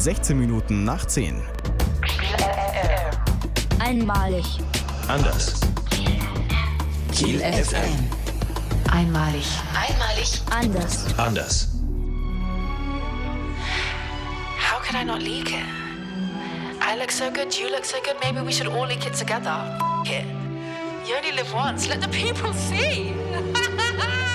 16 Minuten nach 10. Einmalig. Anders. Kiel FM. Einmalig. Einmalig. Anders. Anders. How could I not leak it? I look so good, you look so good, maybe we should all leak it together. F it. You only live once, let the people see.